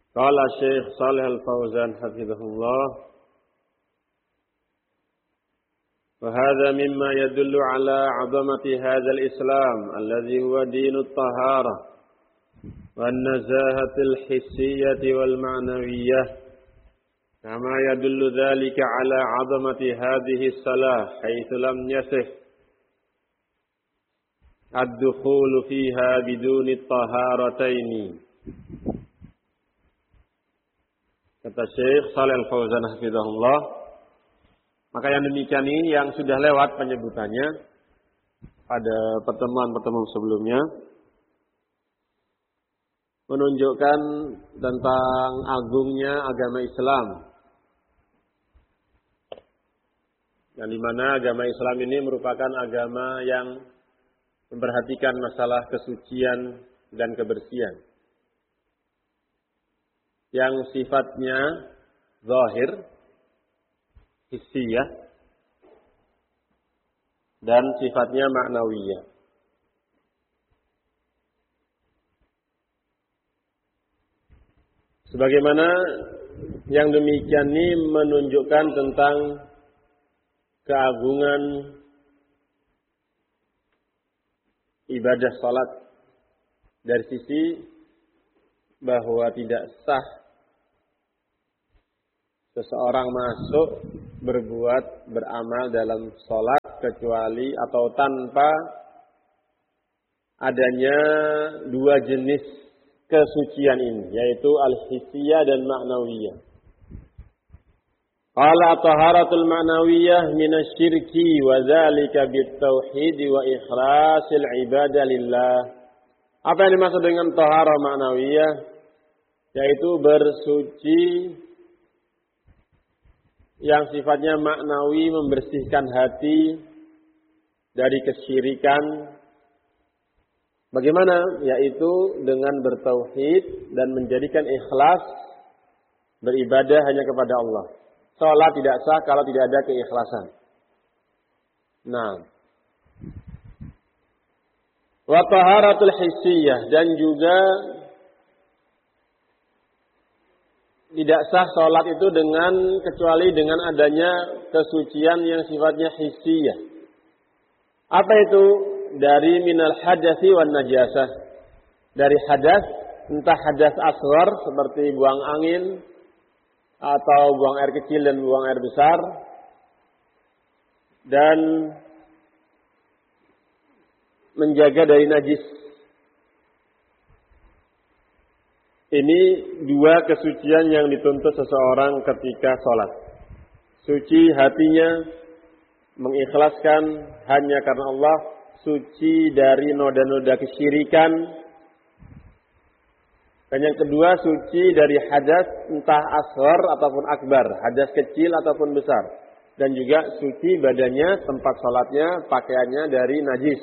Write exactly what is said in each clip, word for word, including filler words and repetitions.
Qala Syekh Shalih Al-Fauzan hafizahullah, wa hadha mimma yadullu ala 'azamati hadzal Islam alladhi huwa dinut taharah wan nazahatil hissiyyati wal ma'nawiyyah, kama yadullu dzalika ala 'azamati hadhihi as-salah haitsu lam yasih ad-dukhulu fiha biduni at-taharataini. Kata Syekh Shalih Al-Fauzan hafizahullah, maka yang demikian ini yang sudah lewat penyebutannya pada pertemuan-pertemuan sebelumnya menunjukkan tentang agungnya agama Islam, yang dimana agama Islam ini merupakan agama yang memperhatikan masalah kesucian dan kebersihan, yang sifatnya zahir, hissiyah, dan sifatnya ma'nawiyah. Sebagaimana yang demikian ini menunjukkan tentang keagungan ibadah salat dari sisi bahwa tidak sah seseorang masuk berbuat beramal dalam salat kecuali atau tanpa adanya dua jenis kesucian ini, yaitu al-hissiyah dan ma'nawiyah. Qala taharatul ma'nawiyah minasyirki wa dzalika bitauhid wa ikhlasil ibadah lillah. Apa yang dimaksud dengan taharah ma'nawiyah? Yaitu bersuci yang sifatnya maknawi, membersihkan hati dari kesyirikan. Bagaimana? Yaitu dengan bertauhid dan menjadikan ikhlas beribadah hanya kepada Allah. Salat tidak sah kalau tidak ada keikhlasan. Nah, wa taharatul hissiyah, dan juga tidak sah salat itu dengan kecuali dengan adanya kesucian yang sifatnya hissiyah. Apa itu? Dari minal hadasi wan najasah. Dari hadas, entah hadas asghar seperti buang angin atau buang air kecil dan buang air besar, dan menjaga dari najis. Ini dua kesucian yang dituntut seseorang ketika sholat. Suci hatinya, mengikhlaskan hanya karena Allah, suci dari noda-noda kesyirikan. Dan yang kedua, suci dari hadas entah asghar ataupun akbar, hadas kecil ataupun besar. Dan juga suci badannya, tempat sholatnya, pakaiannya dari najis.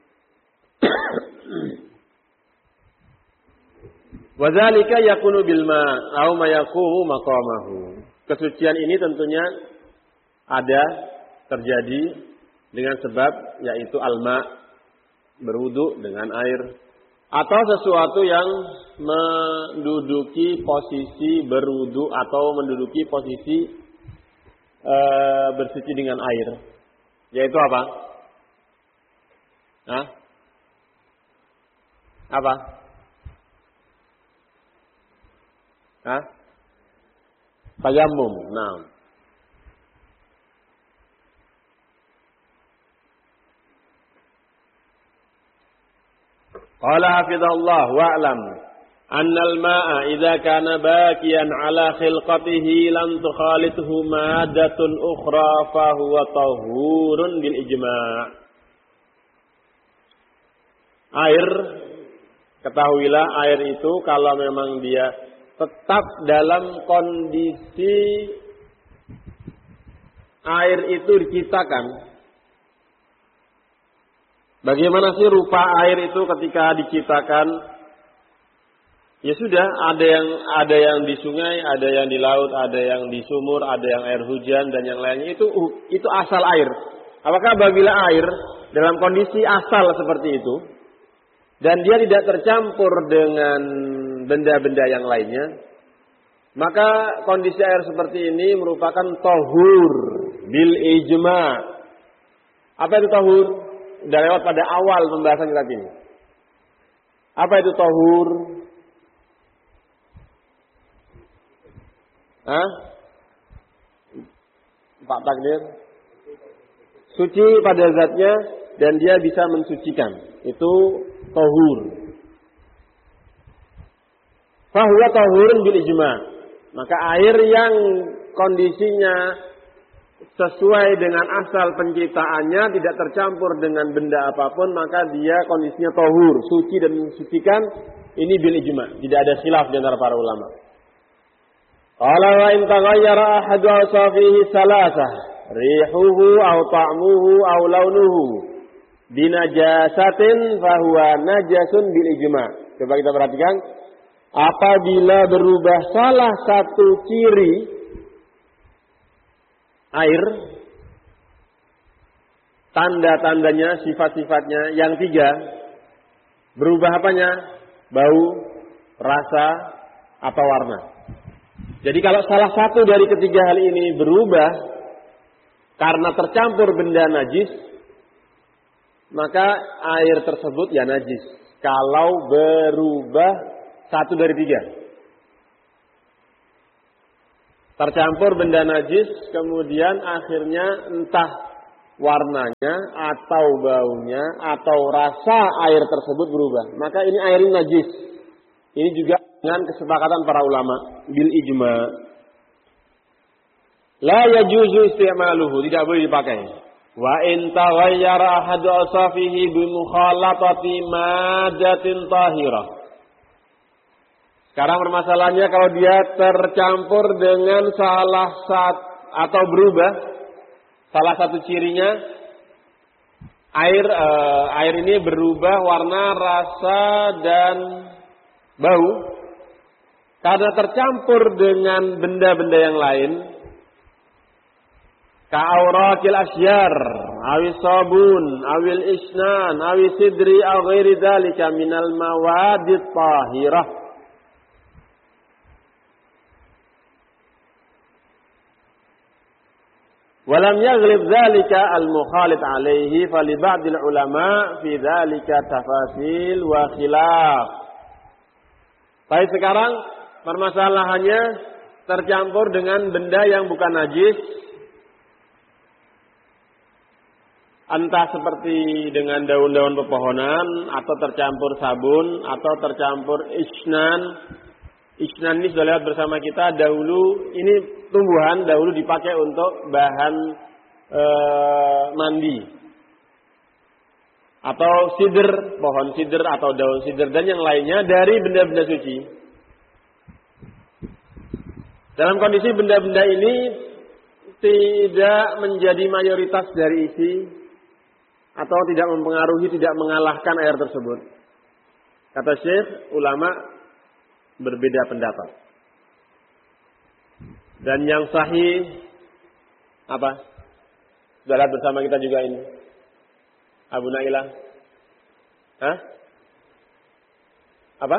Wadzalika yakunu bil ma' aw ma yaqumu maqamahu. Kesucian ini tentunya ada terjadi dengan sebab yaitu al-ma', berwudu dengan air, atau sesuatu yang menduduki posisi berwudu atau menduduki posisi e, bersuci dengan air. Yaitu apa? Hah? Apa? Hah? Tayammum. Nah. Qala hafizallah wa'lam anna al-ma'a idza kana baqiyan ala khilqatihi lam tukhalithu maddatun ukhra fa huwa tahurun bil ijma'. Air, ketahuilah air itu kalau memang dia tetap dalam kondisi air itu diciptakan. Bagaimana sih rupa air itu ketika diciptakan? Ya sudah, ada yang ada yang di sungai, ada yang di laut, ada yang di sumur, ada yang air hujan dan yang lainnya. Itu itu asal air. Apakah apabila air dalam kondisi asal seperti itu dan dia tidak tercampur dengan benda-benda yang lainnya, Maka kondisi air seperti ini merupakan tahur bil ijma. Apa itu tahur? Sudah lewat pada awal pembahasan kita ini. Apa itu tahur? Hah? Pak Takdir? Suci pada zatnya dan dia bisa mensucikan. Itu tahur. Fahuwa tahurun bil ijma. Maka air yang kondisinya sesuai dengan asal penciptaannya, tidak tercampur dengan benda apapun, maka dia kondisinya tahur, suci dan mensucikan. Ini bil ijma, tidak ada khilaf di antara para ulama. Qala wa in taghayyara ahadu awsafihi salasah, rihuhu aw ta'muhu aw launuhu binajasatin fahuwa najasun bil ijma. Coba kita perhatikan. Apabila berubah salah satu ciri air, tanda-tandanya, sifat-sifatnya yang tiga, berubah apanya? Bau, rasa, atau warna. Jadi kalau salah satu dari ketiga hal ini berubah karena tercampur benda najis, maka air tersebut ya najis. Kalau berubah satu dari tiga, tercampur benda najis, kemudian akhirnya entah warnanya atau baunya atau rasa air tersebut berubah, maka ini air najis. Ini juga dengan kesepakatan para ulama bil ijma. La yajuzu isti'maluhu, tidak boleh dipakai. Wa in taghayyara ahadu awsafihi bi mukhalatati madatin tahirah. Sekarang permasalahannya kalau dia tercampur dengan salah satu atau berubah salah satu cirinya, air eh, air ini berubah warna, rasa dan bau karena tercampur dengan benda-benda yang lain. Ka'aurakil asyar, awis sabun, awil isnan, awis sidri, aw ghairi dzalika minal mawadit tahirah. Walam yaghlib dzalika al-mukhalid alaihi fali ba'dil ulama fi dzalika tafasil wa khilaf. Baik, sekarang permasalahannya tercampur dengan benda yang bukan najis. Entah seperti dengan daun-daun pepohonan atau tercampur sabun atau tercampur isnan. Isnan ini sudah lewat bersama kita dahulu, ini tumbuhan dahulu dipakai untuk bahan e, mandi. Atau sider, pohon sider atau daun sider dan yang lainnya dari benda-benda suci. Dalam kondisi benda-benda ini tidak menjadi mayoritas dari isi atau tidak mempengaruhi, tidak mengalahkan air tersebut. Kata Syekh, ulama berbeda pendapat. Dan yang sahih apa? Sudah lihat bersama kita juga ini. Abu Nailah. Hah? Apa?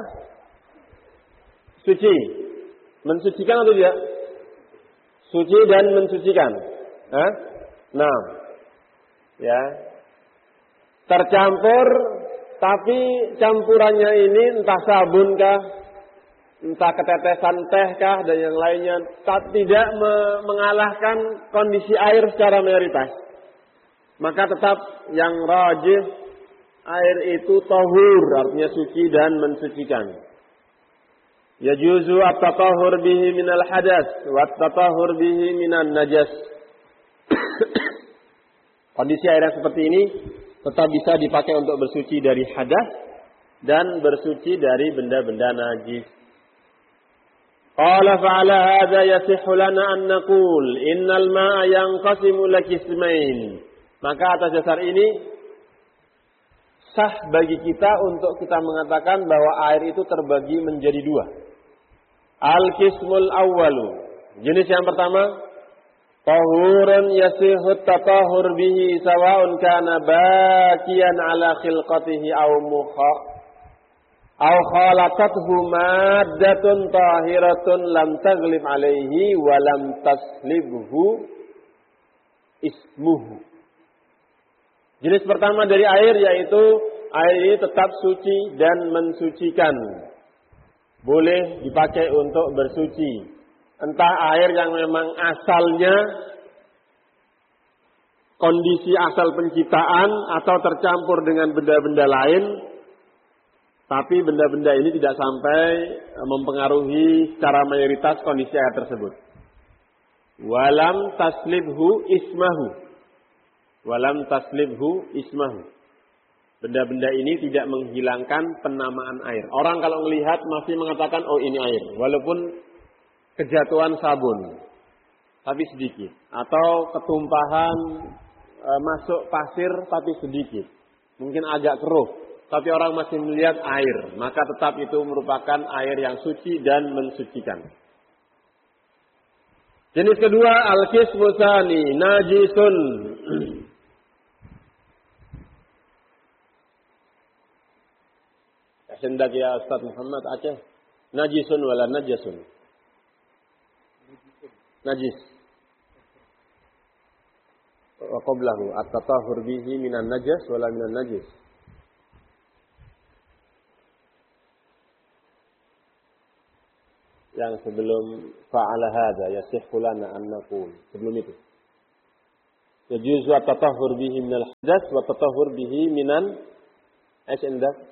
Suci. Mensucikan atau tidak? Suci dan mensucikan. Hah? Nah. Ya. Tercampur, tapi campurannya ini entah sabun kah, entah ketetesan teh kah dan yang lainnya, tidak mengalahkan kondisi air secara mayoritas. Maka tetap yang rajih air itu tahur, artinya suci dan mensucikan. Yajuzu at-tatahhur bihi minal hadas wa at-tatahhur bihi minan najas. Kondisi air yang seperti ini tetap bisa dipakai untuk bersuci dari hadas dan bersuci dari benda-benda najis. Qala fa'ala hadza yasihhu lana an naqul innal ma'a yanqasimu ila qismain. Maka atas dasar ini sah bagi kita untuk kita mengatakan bahwa air itu terbagi menjadi dua. Al-qismul awwalu, jenis yang pertama, tahurun yasihhu tatahhur bihi sawa'un kana baqiyan ala khilqatihi aw mukha Aw khalatathu maddatun tahiratun lam taghlib alaihi wa lam taslibhu ismuhu. Jenis pertama dari air yaitu air ini tetap suci dan mensucikan. Boleh dipakai untuk bersuci. Entah air yang memang asalnya kondisi asal penciptaan atau tercampur dengan benda-benda lain, tapi benda-benda ini tidak sampai mempengaruhi secara mayoritas kondisi air tersebut. Walam taslibhu ismahu. Walam taslibhu ismahu. Benda-benda ini tidak menghilangkan penamaan air. Orang kalau melihat masih mengatakan, oh ini air. Walaupun kejatuhan sabun, tapi sedikit. Atau ketumpahan e, masuk pasir, tapi sedikit. Mungkin agak keruh, tapi orang masih melihat air. Maka tetap itu merupakan air yang suci dan mensucikan. Jenis kedua, al-qismu tsani, najisun. Hendak ya Ustaz Muhammad Aceh. Najisun wala najasun. Najis. Wa qablahu at-tatahhur bihi minan najas wala minan najis. Yang sebelum fa'ala hadza yasihhu lana an naqul. Sebelum itu. Yajuzu at-tatahhur bihi minal hadas wa at-tatahhur bihi minan ايش عندك؟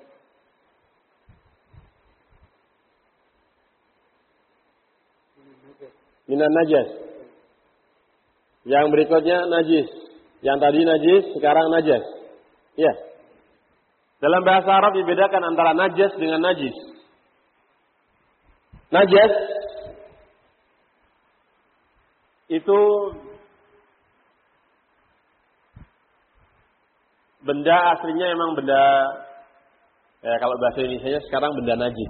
Minan najas. Yang berikutnya najis. Yang tadi najis, sekarang najas. Ya. Dalam bahasa Arab dibedakan antara najas dengan najis. Najas itu benda aslinya emang benda, ya kalau bahasa Indonesianya sekarang benda najis.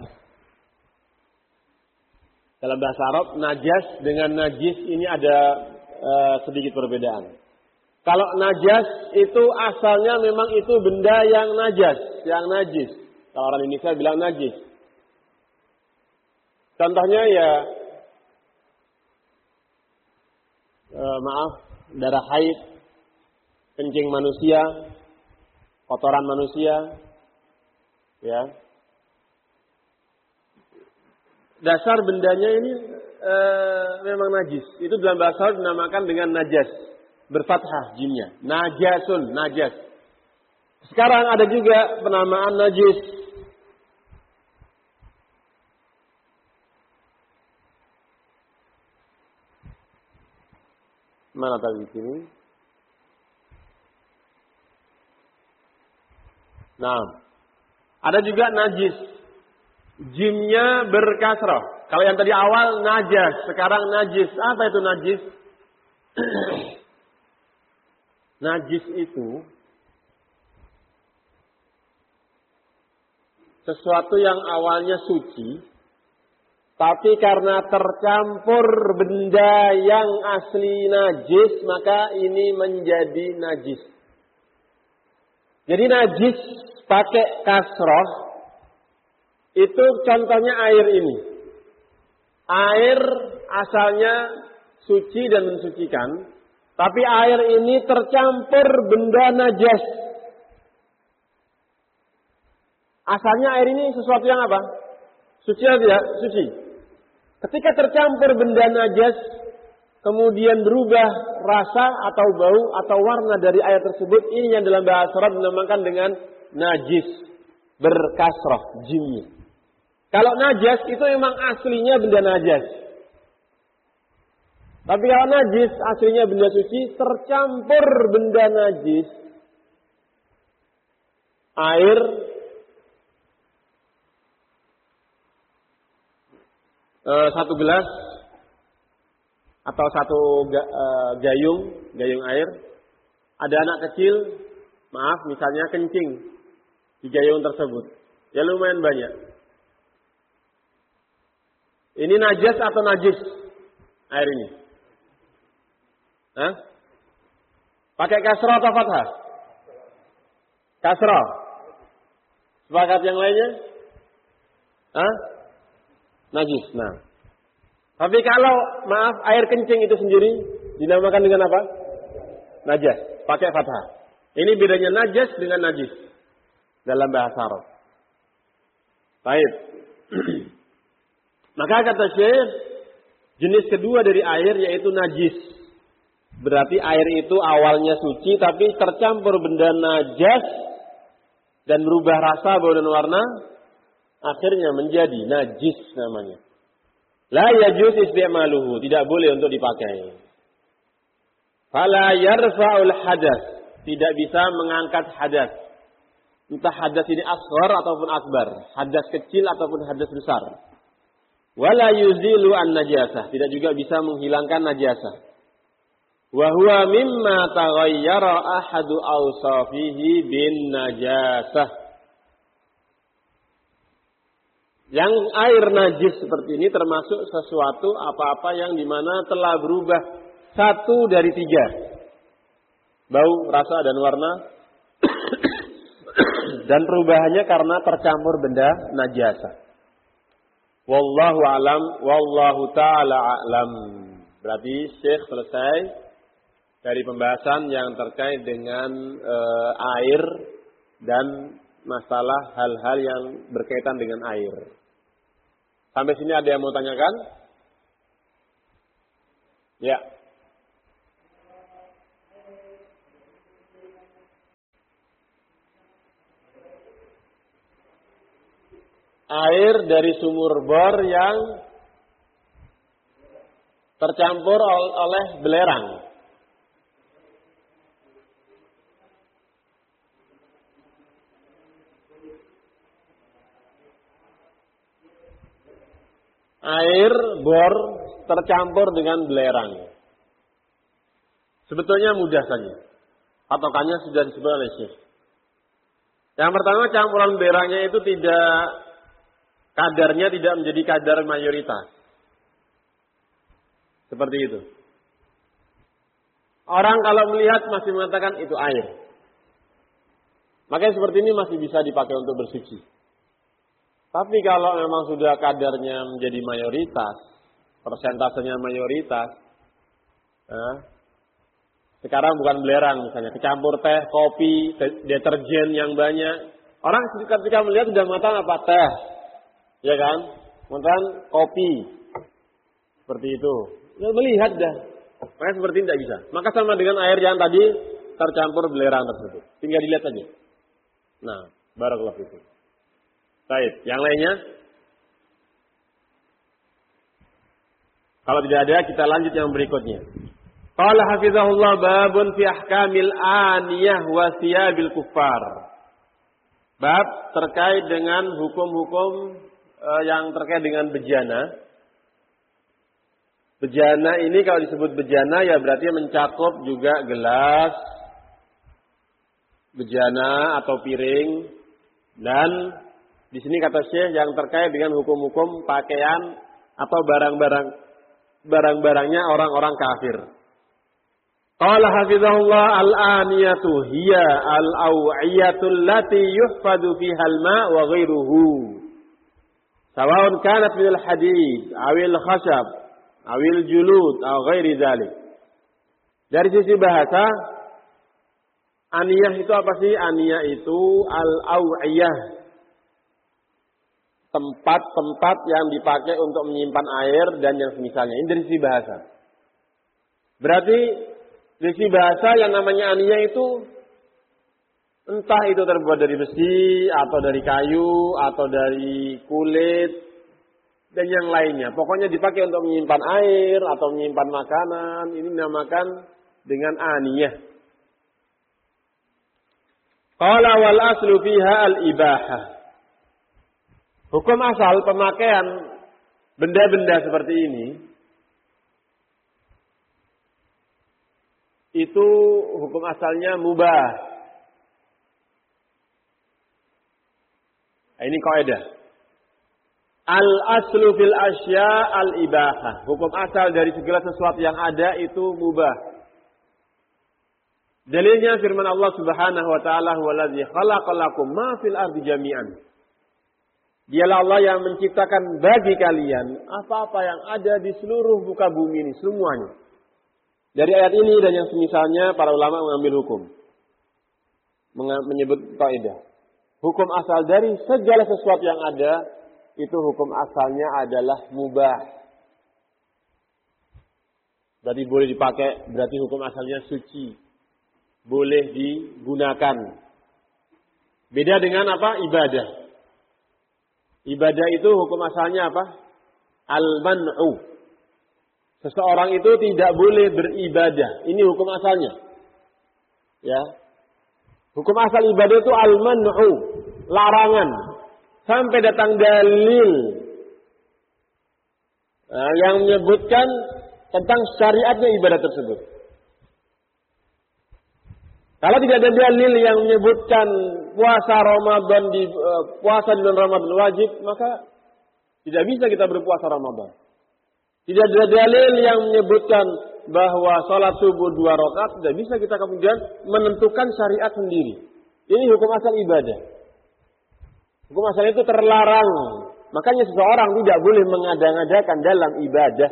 Dalam bahasa Arab, najas dengan najis ini ada uh, sedikit perbedaan. Kalau najas itu asalnya memang itu benda yang najas, yang najis. Kalau orang Indonesia bilang najis. Contohnya ya, uh, maaf, darah haid, kencing manusia, kotoran manusia, ya. Dasar bendanya ini e, memang najis. Itu dalam bahasa Arab dinamakan dengan najas. Berfathah jimnya. Najasun, najas. Sekarang ada juga penamaan najis. Mana tadi di sini? Nah, ada juga najis. Jimnya berkasrah. Kalau yang tadi awal najas, sekarang najis. Apa itu najis? Najis itu sesuatu yang awalnya suci, tapi karena tercampur benda yang asli najis, maka ini menjadi najis. Jadi najis pakai kasrah. Itu contohnya air ini. Air asalnya suci dan mensucikan. Tapi air ini tercampur benda najas. Asalnya air ini sesuatu yang apa? Suci atau tidak? Suci. Ketika tercampur benda najas, kemudian berubah rasa atau bau atau warna dari air tersebut. Ini yang dalam bahasa Arab dinamakan dengan najis. Berkasrah, jimnya. Kalau najas itu memang aslinya benda najas. Tapi kalau najis aslinya benda suci, tercampur benda najis, air, eh, satu gelas atau satu ga, eh, gayung, gayung air, ada anak kecil, maaf misalnya kencing di gayung tersebut, ya lumayan banyak. Ini najas atau najis air ini? Hah? Pakai kasrah atau fathah? Kasrah. Sepakat yang lainnya? Hah? Najis. Nah. Tapi kalau maaf air kencing itu sendiri dinamakan dengan apa? Najas. Pakai fathah. Ini bedanya najas dengan najis dalam bahasa Arab. Baik. Maka kata Syekh, jenis kedua dari air yaitu najis. Berarti air itu awalnya suci tapi tercampur benda najas dan berubah rasa, bau dan warna, akhirnya menjadi najis namanya. La yajuz isti'maluhu, tidak boleh untuk dipakai. Fala yarfa'ul hadas, tidak bisa mengangkat hadas. Entah hadas ini asghar ataupun akbar, hadas kecil ataupun hadas besar. Wala yuzilu an najasah, tidak juga bisa menghilangkan najasah. Wa huwa mimma taghayyara ahadu awsafihi bin najasah. Yang air najis seperti ini termasuk sesuatu apa-apa yang dimana telah berubah satu dari tiga. Bau, rasa, dan warna. Dan perubahannya karena tercampur benda najasah. Wallahu alam, wallahu ta'ala a'lam. Berarti Syekh selesai dari pembahasan yang terkait dengan e, air dan masalah hal-hal yang berkaitan dengan air. Sampai sini ada yang mau tanyakan? Ya. Air dari sumur bor yang tercampur oleh belerang. Air bor tercampur dengan belerang. Sebetulnya mudah saja. Patokannya sudah disebut oleh Syekh. Yang pertama, campuran belerangnya itu tidak, kadarnya tidak menjadi kadar mayoritas. Seperti itu. Orang kalau melihat masih mengatakan itu air. Makanya seperti ini masih bisa dipakai untuk bersuci. Tapi kalau memang sudah kadarnya menjadi mayoritas, persentasenya mayoritas, nah, sekarang bukan belerang misalnya, kecampur teh, kopi, deterjen yang banyak. Orang ketika melihat sudah mengatakan apa? Teh, ya kan? Mengatakan kopi, seperti itu. Ya, melihat dah, makanya seperti ini tidak bisa. Maka sama dengan air yang tadi tercampur belerang tersebut, tinggal dilihat saja. Nah, barakallahu fikum. Baik, yang lainnya? Kalau tidak ada, kita lanjut yang berikutnya. Qala hafizahullah babun fi ahkamil aniyah wa thiyabil kuffar. Bab terkait dengan hukum-hukum uh, yang terkait dengan bejana. Bejana ini kalau disebut bejana ya berarti mencakup juga gelas, bejana atau piring, dan di sini kata Syekh yang terkait dengan hukum-hukum pakaian atau barang-barang barang-barangnya orang-orang kafir. Qala hafizahullah al-aniyatu hiya al-aw'iyatu allati yuhfadu fiha al-ma' wa ghairuhu. Sawa'un kanat min al-hadid awil khashab awil julud aw ghairi dzalik. Dari sisi bahasa, aniyah itu apa sih? Aniyah itu al-aw'iyah, tempat-tempat yang dipakai untuk menyimpan air dan yang semisalnya. Ini dari sisi bahasa. Berarti dari sisi bahasa yang namanya aniyah itu entah itu terbuat dari besi atau dari kayu atau dari kulit dan yang lainnya. Pokoknya dipakai untuk menyimpan air atau menyimpan makanan. Ini dinamakan dengan aniyah. Qala wal aslu fiha al-ibahah. Hukum asal pemakaian benda-benda seperti ini itu hukum asalnya mubah. Ini kaidah. Al aslu fil asya al ibahah. Hukum asal dari segala sesuatu yang ada itu mubah. Dalilnya firman Allah Subhanahu wa taala, "Huwallazi khalaqalakum ma fil ardi jami'an." Dialah Allah yang menciptakan bagi kalian apa-apa yang ada di seluruh muka bumi ini, semuanya. Dari ayat ini dan yang semisalnya para ulama mengambil hukum. Menyebut kaidah. Hukum asal dari segala sesuatu yang ada, itu hukum asalnya adalah mubah. Berarti boleh dipakai, berarti hukum asalnya suci. Boleh digunakan. Beda dengan apa? Ibadah. Ibadah itu hukum asalnya apa? Al-man'u. Seseorang itu tidak boleh beribadah. Ini hukum asalnya. Ya. Hukum asal ibadah itu al-man'u. Larangan. Sampai datang dalil. Nah, yang menyebutkan tentang syariatnya ibadah tersebut. Kalau tidak ada dalil yang menyebutkan puasa Ramadan di uh, puasa di bulan Ramadan wajib, maka tidak bisa kita berpuasa Ramadan. Tidak ada dalil yang menyebutkan bahwa salat subuh dua rakaat, tidak bisa kita kemudian menentukan syariat sendiri. Ini hukum asal ibadah. Hukum asal itu terlarang. Makanya seseorang tidak boleh mengada-ngadakan dalam ibadah.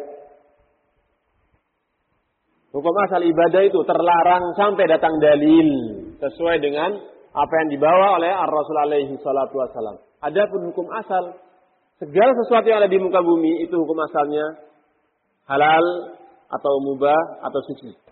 Hukum asal ibadah itu terlarang sampai datang dalil sesuai dengan apa yang dibawa oleh Ar-Rasul alaihi salatu wasallam. Adapun hukum asal, segala sesuatu yang ada di muka bumi itu hukum asalnya halal atau mubah atau suci.